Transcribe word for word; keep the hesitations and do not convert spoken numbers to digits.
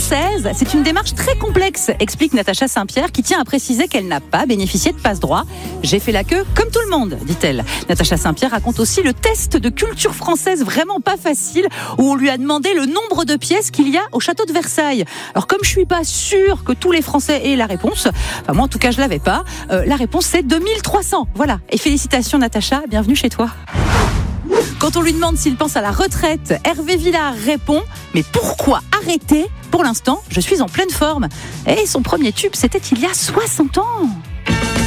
française, c'est une démarche très complexe, explique Natacha Saint-Pierre, qui tient à préciser qu'elle n'a pas bénéficié de passe-droit. J'ai fait la queue comme tout le monde, dit-elle. Natacha Saint-Pierre raconte aussi le test de culture française vraiment pas facile, où on lui a demandé le nombre de pièces qu'il y a au château de Versailles. Alors comme je suis pas sûre que tous les Français aient la réponse, enfin moi en tout cas je l'avais pas, euh, la réponse c'est deux mille trois cents. Voilà. Et félicitations Natacha, bienvenue chez toi. Quand on lui demande s'il pense à la retraite, Hervé Villard répond « Mais pourquoi arrêter ? Pour l'instant, je suis en pleine forme. » Et son premier tube, c'était il y a soixante ans.